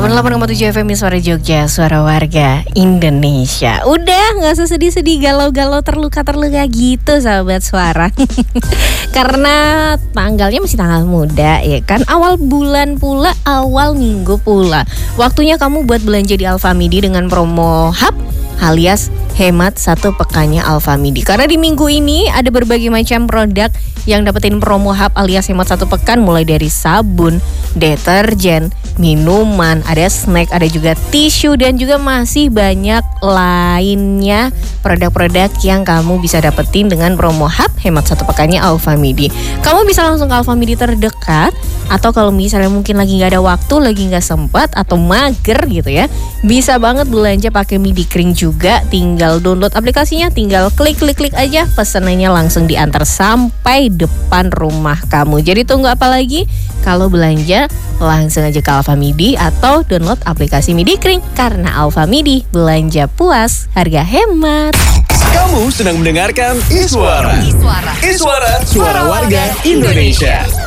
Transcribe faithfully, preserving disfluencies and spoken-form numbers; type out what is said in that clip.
delapan puluh delapan koma tujuh F M Suara Jogja, suara warga Indonesia. Udah gak usah sedih-sedih, galau-galau, terluka-terluka gitu sahabat suara. Karena tanggalnya masih tanggal muda ya kan. Awal bulan pula, awal minggu pula. Waktunya kamu buat belanja di Alfamidi dengan promo Hub alias hemat satu pekannya Alfamidi. Karena di minggu ini ada berbagai macam produk yang dapetin promo Hub alias hemat satu pekan, mulai dari sabun, deterjen, minuman, ada snack, ada juga tisu, dan juga masih banyak lainnya produk-produk yang kamu bisa dapetin dengan promo Hub hemat satu pekannya Alfamidi. Kamu bisa langsung ke Alfamidi terdekat, atau kalau misalnya mungkin lagi nggak ada waktu, lagi nggak sempat atau mager gitu ya, bisa banget belanja pakai Midikring juga. Tinggal download aplikasinya, tinggal klik-klik-klik aja, pesanannya langsung diantar sampai depan rumah kamu. Jadi tunggu apa lagi? Kalau belanja langsung aja ke Alfamidi atau download aplikasi Midikring, karena Alfamidi belanja puas, harga hemat. Kamu sedang mendengarkan Iswara. Iswara, Iswara, suara warga Indonesia.